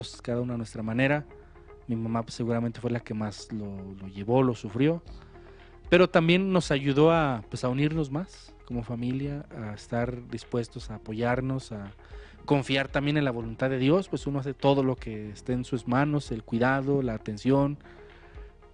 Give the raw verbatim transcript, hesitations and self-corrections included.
cada una a nuestra manera. Mi mamá pues, seguramente fue la que más lo, lo llevó, lo sufrió, pero también nos ayudó a, pues, a unirnos más como familia, a estar dispuestos a apoyarnos, a confiar también en la voluntad de Dios, pues uno hace todo lo que esté en sus manos, el cuidado, la atención,